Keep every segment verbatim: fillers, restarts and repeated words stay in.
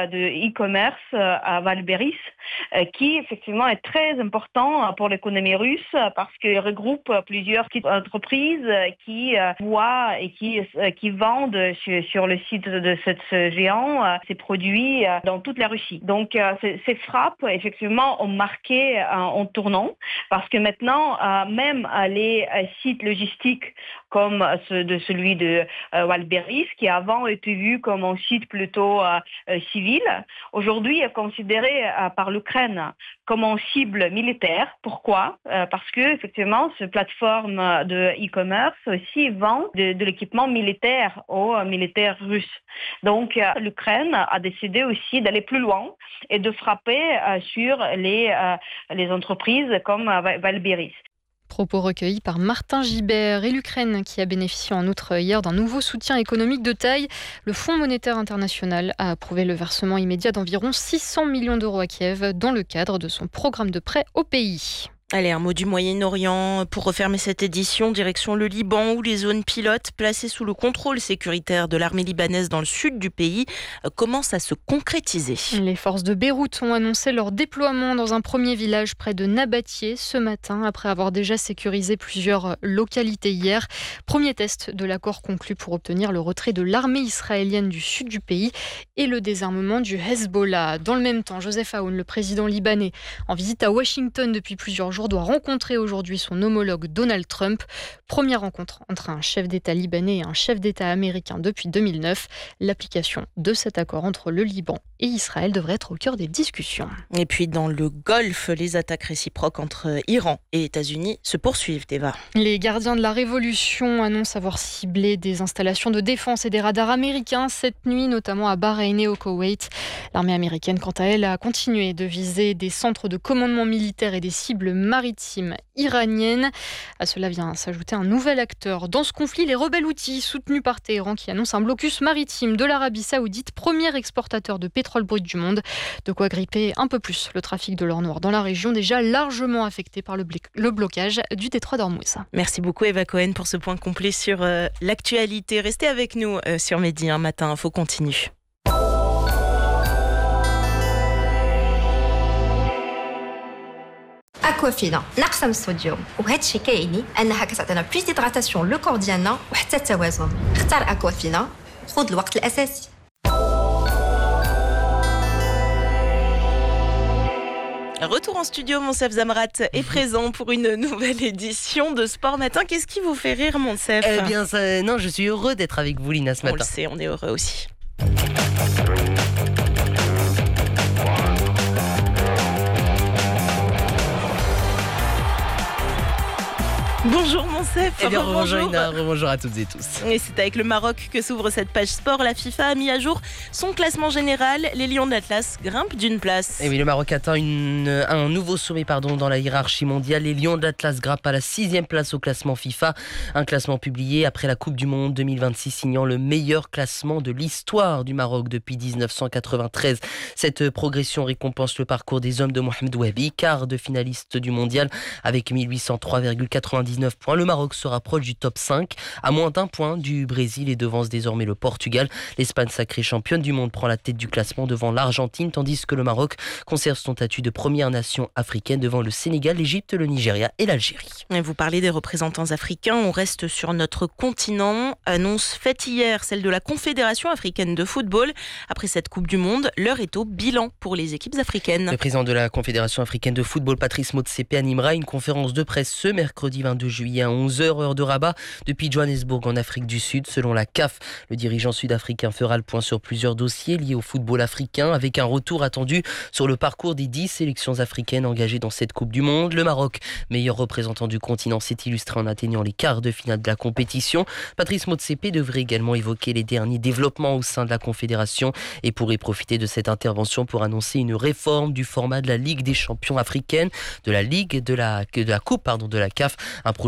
de e-commerce à Valberis, qui effectivement est très important pour l'économie russe parce qu'il regroupe plusieurs petites entreprises qui voient et qui, qui vendent sur, sur le site de ce géant ces produits dans toute la Russie. Donc ces, ces frappes effectivement ont marqué en tournant parce que maintenant même les sites logistiques comme ce, de celui de Valberis, qui avant était vu comme un site plutôt civil, aujourd'hui est considéré par l'Ukraine comme une cible militaire. Pourquoi ? euh, Parce que effectivement, cette plateforme de e-commerce aussi vend de, de l'équipement militaire aux militaires russes. Donc, euh, l'Ukraine a décidé aussi d'aller plus loin et de frapper euh, sur les, euh, les entreprises comme euh, Valberis. Propos recueillis par Martin Gibert et l'Ukraine qui a bénéficié en outre hier d'un nouveau soutien économique de taille. Le Fonds monétaire international a approuvé le versement immédiat d'environ six cents millions d'euros à Kiev dans le cadre de son programme de prêt au pays. Allez, un mot du Moyen-Orient pour refermer cette édition, direction le Liban où les zones pilotes placées sous le contrôle sécuritaire de l'armée libanaise dans le sud du pays commencent à se concrétiser. Les forces de Beyrouth ont annoncé leur déploiement dans un premier village près de Nabatieh ce matin après avoir déjà sécurisé plusieurs localités hier. Premier test de l'accord conclu pour obtenir le retrait de l'armée israélienne du sud du pays et le désarmement du Hezbollah. Dans le même temps, Joseph Aoun, le président libanais, en visite à Washington depuis plusieurs jours, doit rencontrer aujourd'hui son homologue Donald Trump. Première rencontre entre un chef d'État libanais et un chef d'État américain depuis deux mille neuf. L'application de cet accord entre le Liban et Israël devrait être au cœur des discussions. Et puis dans le Golfe, les attaques réciproques entre Iran et États-Unis se poursuivent, Eva. Les gardiens de la Révolution annoncent avoir ciblé des installations de défense et des radars américains cette nuit, notamment à Bahreïn et au Koweït. L'armée américaine, quant à elle, a continué de viser des centres de commandement militaire et des cibles maritimes iraniennes. À cela vient s'ajouter un nouvel acteur dans ce conflit, les rebelles houthis, soutenus par Téhéran, qui annoncent un blocus maritime de l'Arabie Saoudite, premier exportateur de pétrole brut du monde. De quoi gripper un peu plus le trafic de l'or noir dans la région, déjà largement affecté par le, bl- le blocage du détroit d'Ormuz. Merci beaucoup Eva Cohen pour ce point complet sur euh, l'actualité. Restez avec nous euh, sur Midi, un matin info continue. اكوافينا ناقصه من الصوديوم وهذا الشيء كيعني انها كتعطينا بلوس ديدراتاسيون لو كور ديالنا وحتى التوازن. اختار اكوافينا خذ الوقت الاساسي. Retour en studio, Monsef Zamrat est présent pour une nouvelle édition de Sport Matin. Qu'est-ce qui vous fait rire, Monsef ? Eh bien, ça, non, je suis heureux d'être avec vous, Lina, ce on matin. On le sait, on est heureux aussi. Bonjour Monsef. Eh bien, bonjour Ina, bonjour à toutes et tous. Et c'est avec le Maroc que s'ouvre cette page sport. La FIFA a mis à jour son classement général. Les Lions de l'Atlas grimpent d'une place. Et oui, le Maroc atteint une, un nouveau sommet pardon, dans la hiérarchie mondiale. Les Lions de l'Atlas grimpent à la sixième place au classement FIFA. Un classement publié après la Coupe du Monde deux mille vingt-six, signant le meilleur classement de l'histoire du Maroc depuis dix-neuf cent quatre-vingt-treize. Cette progression récompense le parcours des hommes de Mohamed Wahbi, quart de finaliste du mondial avec mille huit cent trois virgule quatre-vingt-dix-neuf points. Le Maroc se rapproche du top cinq, à moins d'un point du Brésil et devance désormais le Portugal. L'Espagne, sacrée championne du monde, prend la tête du classement devant l'Argentine, tandis que le Maroc conserve son statut de première nation africaine devant le Sénégal, l'Égypte, le Nigeria et l'Algérie. Vous parlez des représentants africains, on reste sur notre continent. Annonce faite hier, celle de la Confédération africaine de football. Après cette Coupe du Monde, l'heure est au bilan pour les équipes africaines. Le président de la Confédération africaine de football, Patrice Motsepe, animera une conférence de presse ce mercredi vingt-deux juillet à onze heures, heure de Rabat, depuis Johannesburg en Afrique du Sud. Selon la C A F, le dirigeant sud-africain fera le point sur plusieurs dossiers liés au football africain, avec un retour attendu sur le parcours des dix sélections africaines engagées dans cette Coupe du Monde. Le Maroc, meilleur représentant du continent, s'est illustré en atteignant les quarts de finale de la compétition. Patrice Motsepe devrait également évoquer les derniers développements au sein de la Confédération et pourrait profiter de cette intervention pour annoncer une réforme du format de la Ligue des champions africaine, de la Ligue de la, de la Coupe pardon, de la C A F, un projet en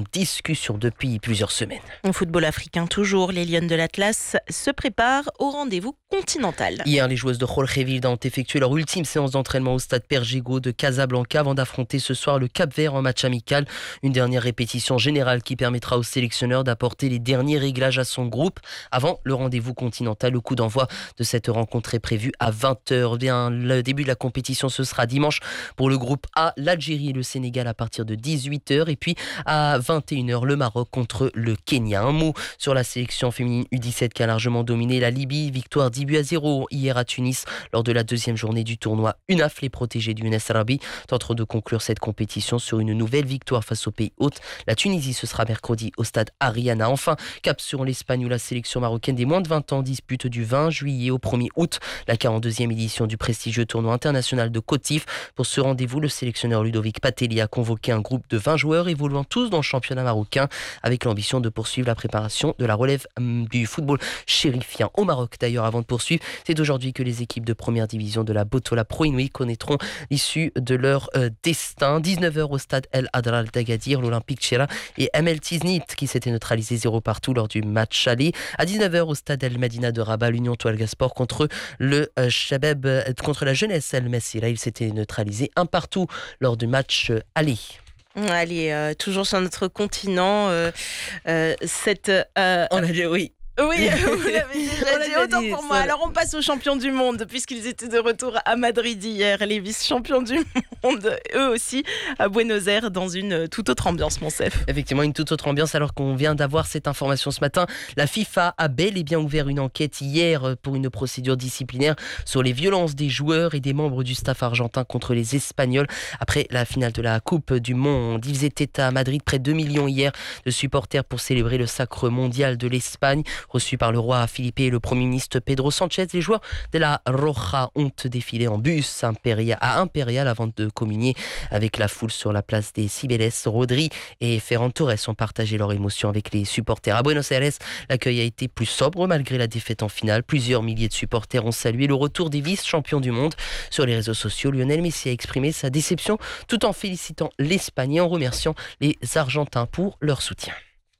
discussion depuis plusieurs semaines. En football africain toujours, les Lions de l'Atlas se préparent au rendez-vous continental. Hier, les joueuses de Jorge Vilda ont effectué leur ultime séance d'entraînement au stade Pergigo de Casablanca avant d'affronter ce soir le Cap-Vert en match amical. Une dernière répétition générale qui permettra au sélectionneur d'apporter les derniers réglages à son groupe avant le rendez-vous continental. Le coup d'envoi de cette rencontre est prévu à vingt heures. Bien, le début de la compétition, ce sera dimanche pour le groupe A, l'Algérie et le Sénégal à partir de dix-huit heures. Et puis à vingt et une heures, le Maroc contre le Kenya. Un mot sur la sélection féminine U dix-sept qui a largement dominé la Libye. Victoire dix buts à zéro hier à Tunis lors de la deuxième journée du tournoi. U N A F, les protégés du Younes Arabi, tenteront de conclure cette compétition sur une nouvelle victoire face au pays hôte. La Tunisie, ce sera mercredi au stade Ariana. Enfin, cap sur l'Espagne où la sélection marocaine des moins de vingt ans dispute du vingt juillet au premier août la quarante-deuxième édition du prestigieux tournoi international de Cotif. Pour ce rendez-vous, le sélectionneur Ludovic Patelli a convoqué un groupe de vingt joueurs évoluant tous dans le championnat marocain avec l'ambition de poursuivre la préparation de la relève du football chérifien. Au Maroc d'ailleurs, avant de poursuivre, c'est aujourd'hui que les équipes de première division de la Botola Pro Inouï connaîtront l'issue de leur euh, destin. dix-neuf heures au stade El Adral d'Agadir, l'Olympique Tchera et M L Tiznit qui s'était neutralisé zéro partout lors du match aller. À dix-neuf heures au stade El Madina de Rabat, l'Union Toualga Sport contre le euh, Shabab, euh, contre la jeunesse El Messira. Il s'était neutralisé un partout lors du match euh, aller. Allez, euh, toujours sur notre continent, euh, euh, cette... Euh, On a dit oui. Oui, vous l'avez déjà dit, autant pour moi. Alors on passe aux champions du monde, puisqu'ils étaient de retour à Madrid hier, les vice-champions du monde, eux aussi, à Buenos Aires, dans une toute autre ambiance, mon chef. Effectivement, une toute autre ambiance, alors qu'on vient d'avoir cette information ce matin. La FIFA a bel et bien ouvert une enquête hier pour une procédure disciplinaire sur les violences des joueurs et des membres du staff argentin contre les Espagnols après la finale de la Coupe du Monde. Ils étaient à Madrid, près de deux millions hier de supporters pour célébrer le sacre mondial de l'Espagne. Reçus par le roi Felipe et le Premier ministre Pedro Sánchez, les joueurs de la Roja ont défilé en bus à Impérial avant de communier avec la foule sur la place des Cibeles. Rodri et Ferran Torres ont partagé leurs émotions avec les supporters. À Buenos Aires, l'accueil a été plus sobre malgré la défaite en finale. Plusieurs milliers de supporters ont salué le retour des vice-champions du monde. Sur les réseaux sociaux, Lionel Messi a exprimé sa déception tout en félicitant l'Espagne et en remerciant les Argentins pour leur soutien.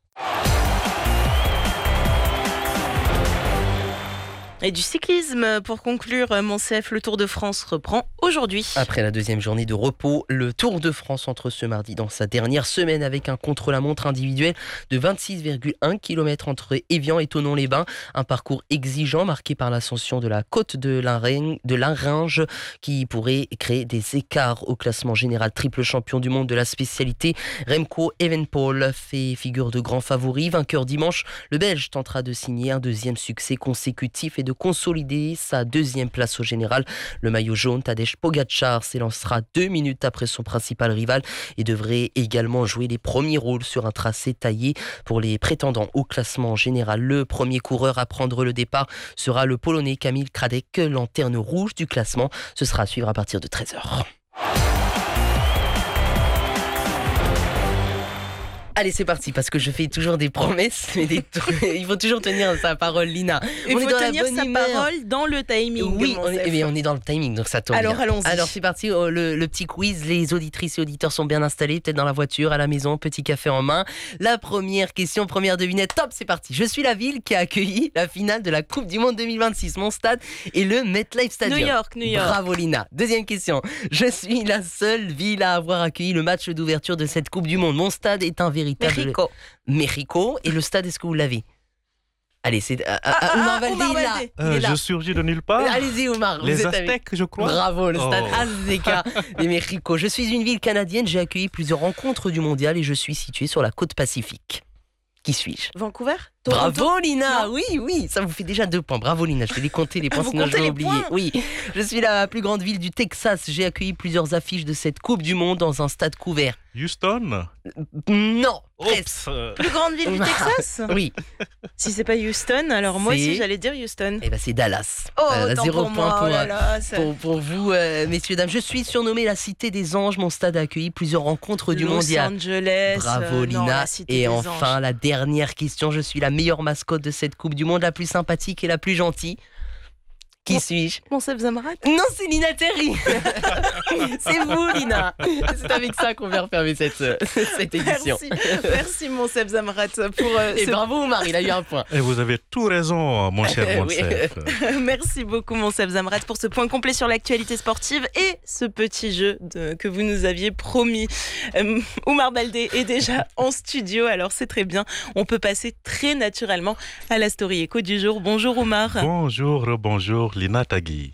Et du cyclisme, pour conclure, mon C F, le Tour de France reprend aujourd'hui. Après la deuxième journée de repos, le Tour de France entre ce mardi dans sa dernière semaine avec un contre-la-montre individuel de vingt-six virgule un kilomètres entre Évian et Thonon-les-Bains. Un parcours exigeant marqué par l'ascension de la côte de Laringe qui pourrait créer des écarts au classement général. Triple champion du monde de la spécialité, Remco Evenepoel fait figure de grand favori. Vainqueur dimanche, le Belge tentera de signer un deuxième succès consécutif et de consolider sa deuxième place au général. Le maillot jaune, Tadej Pogačar, s'élancera deux minutes après son principal rival et devrait également jouer les premiers rôles sur un tracé taillé pour les prétendants au classement général. Le premier coureur à prendre le départ sera le Polonais Kamil Kradek, lanterne rouge du classement. Ce sera à suivre à partir de treize heures. Allez, c'est parti, parce que je fais toujours des promesses, mais des... il faut toujours tenir sa parole, Lina. Il on faut est dans tenir sa humeur. Parole dans le timing. Oui, on est, mais on est dans le timing, donc ça tombe Alors, bien. allons-y. Alors, c'est parti, oh, le, le petit quiz. Les auditrices et auditeurs sont bien installés, peut-être dans la voiture, à la maison, petit café en main. La première question, première devinette, top, c'est parti. Je suis la ville qui a accueilli la finale de la Coupe du Monde deux mille vingt-six. Mon stade est le MetLife Stadium. New York, New York. Bravo, Lina. Deuxième question. Je suis la seule ville à avoir accueilli le match d'ouverture de cette Coupe du Monde. Mon stade est un véritable... Mexico. Mexico. Et le stade, est-ce que vous l'avez? Allez, c'est ah, ah, ah, Oumar Baldé, Oumar là. Baldé. Euh, là. Je surgis de nulle part. Allez-y, Oumar. Les vous êtes Aztèques, avec... je crois. Bravo, le stade oh. Azteca de Mexico. Je suis une ville canadienne. J'ai accueilli plusieurs rencontres du mondial et je suis située sur la côte Pacifique. Qui suis-je? Vancouver? Bravo Lina. Non. Oui, oui, ça vous fait déjà deux points. Bravo Lina, je vais les compter les points, Vous sinon je comptez vais les oublier. points Oui, je suis la plus grande ville du Texas. J'ai accueilli plusieurs affiches de cette Coupe du Monde dans un stade couvert. Houston? Non. Oups. euh, Plus grande ville du Texas? Oui. Si c'est pas Houston, alors moi C'est- aussi j'allais dire Houston. Eh ben c'est Dallas. Oh, Euh, autant zéro pour point moi, pour, oh là euh, là, ça- Pour, pour vous, euh, messieurs, dames, je suis surnommée la Cité des Anges. Mon stade a accueilli plusieurs rencontres du Los mondial. Angeles. Bravo euh, non, Lina. la Cité Et des enfin, Anges. la dernière question. Je suis la meilleure mascotte de cette Coupe du Monde, la plus sympathique et la plus gentille. Qui suis-je? Monsef Zamrat? Non, c'est Lina Terry. C'est vous, Lina. C'est avec ça qu'on va refermer cette, cette édition. Merci, merci Monsef Zamrat pour euh, Et ce... bravo, Omar, il a eu un point. Et vous avez tout raison, mon cher Monsef. Merci beaucoup Monsef Zamrat pour ce point complet sur l'actualité sportive et ce petit jeu de, que vous nous aviez promis. Euh, Oumar Baldé est déjà en studio, alors c'est très bien. On peut passer très naturellement à la story écho du jour. Bonjour Oumar. Bonjour, bonjour, Lina Tagui.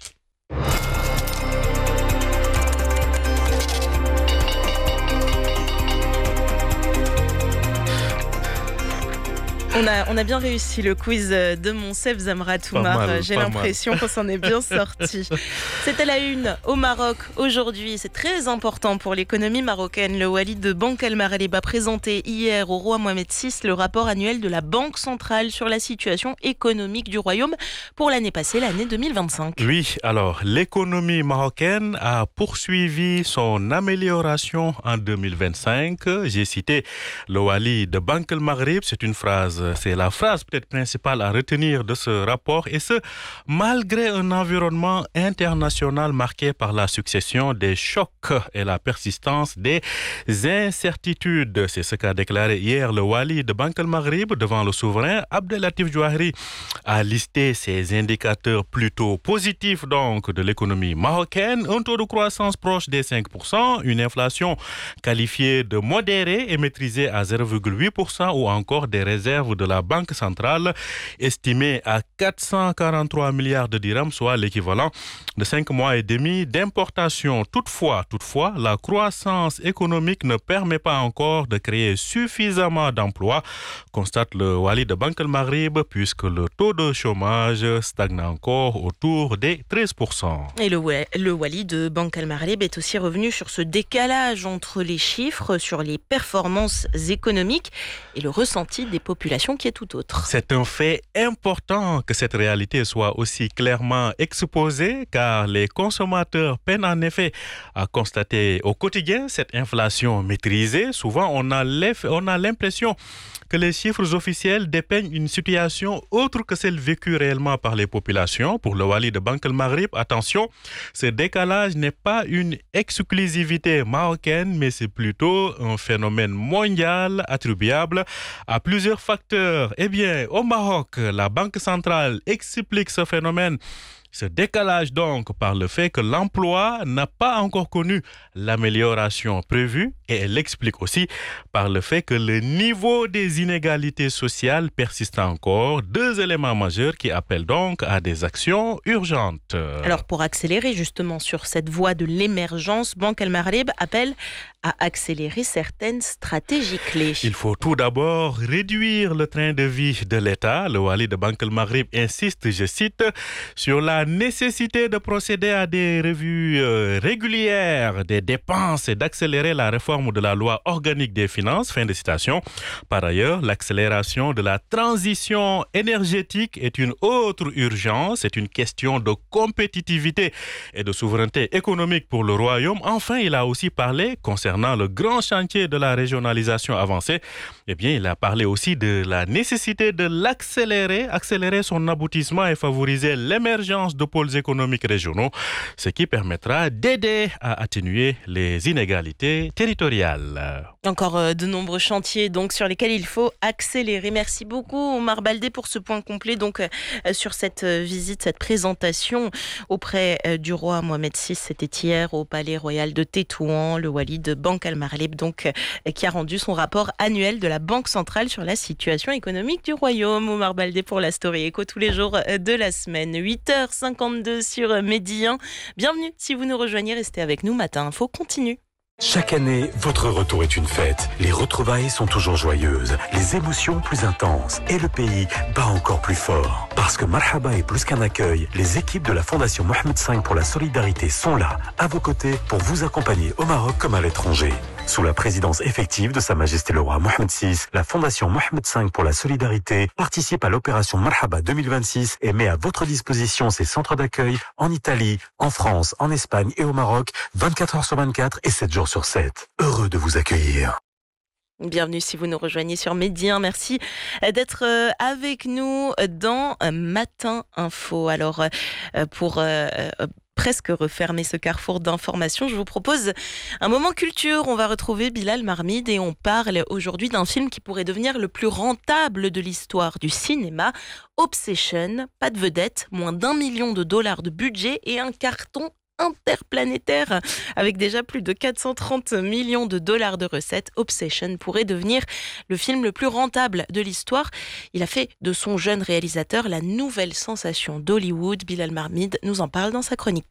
On a, on a bien réussi le quiz de Monsef Zamrat Oumar. J'ai l'impression qu'on s'en est bien sorti. C'était la une au Maroc aujourd'hui. C'est très important pour l'économie marocaine. Le Wali de Banque El Maralib a présenté hier au roi Mohamed six le rapport annuel de la Banque centrale sur la situation économique du royaume pour l'année passée, l'année deux mille vingt-cinq. Oui, alors l'économie marocaine a poursuivi son amélioration en deux mille vingt-cinq. J'ai cité le Wali de Banque El Maralib. C'est une phrase C'est la phrase peut-être principale à retenir de ce rapport, et ce, malgré un environnement international marqué par la succession des chocs et la persistance des incertitudes. C'est ce qu'a déclaré hier le Wali de Banque El Maghrib devant le souverain. Abdelatif Jouahri a listé ces indicateurs plutôt positifs donc de l'économie marocaine. Un taux de croissance proche des cinq pour cent, une inflation qualifiée de modérée et maîtrisée à zéro virgule huit pour cent, ou encore des réserves de la Banque centrale estimée à quatre cent quarante-trois milliards de dirhams, soit l'équivalent de cinq mois et demi d'importation. Toutefois, toutefois, la croissance économique ne permet pas encore de créer suffisamment d'emplois, constate le Wali de Banque El Maghrib, puisque le taux de chômage stagne encore autour des treize pour cent. Et le, le Wali de Banque El Maghrib est aussi revenu sur ce décalage entre les chiffres, sur les performances économiques et le ressenti des populations qui est tout autre. C'est un fait important que cette réalité soit aussi clairement exposée, car les consommateurs peinent en effet à constater au quotidien cette inflation maîtrisée. Souvent, on a on a l'impression que les chiffres officiels dépeignent une situation autre que celle vécue réellement par les populations. Pour le Wali de Banque El Maghrib, attention, ce décalage n'est pas une exclusivité marocaine, mais c'est plutôt un phénomène mondial attribuable à plusieurs facteurs. Eh bien, au Maroc, la Banque centrale explique ce phénomène, ce décalage donc, par le fait que l'emploi n'a pas encore connu l'amélioration prévue, et elle l'explique aussi par le fait que le niveau des inégalités sociales persiste encore. Deux éléments majeurs qui appellent donc à des actions urgentes. Alors pour accélérer justement sur cette voie de l'émergence, Banque El Maghrib appelle à accélérer certaines stratégies clés. Il faut tout d'abord réduire le train de vie de l'État. Le Wali de Banque El Maghrib insiste, je cite, sur la nécessité de procéder à des revues euh, régulières des dépenses et d'accélérer la réforme de la loi organique des finances. Fin de citation. Par ailleurs, l'accélération de la transition énergétique est une autre urgence. C'est une question de compétitivité et de souveraineté économique pour le royaume. Enfin, il a aussi parlé, concernant le grand chantier de la régionalisation avancée, eh bien, il a parlé aussi de la nécessité de l'accélérer, accélérer son aboutissement et favoriser l'émergence de pôles économiques régionaux, ce qui permettra d'aider à atténuer les inégalités territoriales. Encore euh, de nombreux chantiers donc sur lesquels il faut accélérer. Merci beaucoup Oumar Baldé pour ce point complet donc euh, sur cette euh, visite, cette présentation auprès euh, du roi Mohamed six. C'était hier au Palais Royal de Tétouan, le Wali de Banque El Maghrib donc euh, qui a rendu son rapport annuel de la Banque centrale sur la situation économique du royaume. Oumar Baldé pour la Story Écho tous les jours euh, de la semaine. huit heures cinquante-deux sur Medi un. Bienvenue si vous nous rejoignez, restez avec nous. Matin Info continue. Chaque année, votre retour est une fête. Les retrouvailles sont toujours joyeuses, les émotions plus intenses et le pays bat encore plus fort. Parce que Marhaba est plus qu'un accueil, les équipes de la Fondation Mohamed cinq pour la solidarité sont là, à vos côtés, pour vous accompagner au Maroc comme à l'étranger. Sous la présidence effective de Sa Majesté le Roi Mohamed six, la Fondation Mohamed cinq pour la solidarité participe à l'opération Marhaba deux mille vingt-six et met à votre disposition ses centres d'accueil en Italie, en France, en Espagne et au Maroc, vingt-quatre heures sur vingt-quatre et sept jours sur sept. Heureux de vous accueillir. Bienvenue si vous nous rejoignez sur Midi un. Merci d'être avec nous dans Matin Info. Alors, pour presque refermer ce carrefour d'informations, je vous propose un moment culture. On va retrouver Bilal Marmide et on parle aujourd'hui d'un film qui pourrait devenir le plus rentable de l'histoire du cinéma. Obsession, pas de vedette, moins d'un million de dollars de budget et un carton interplanétaire avec déjà plus de quatre cent trente millions de dollars de recettes. Obsession pourrait devenir le film le plus rentable de l'histoire. Il a fait de son jeune réalisateur la nouvelle sensation d'Hollywood. Bilal Marmide nous en parle dans sa chronique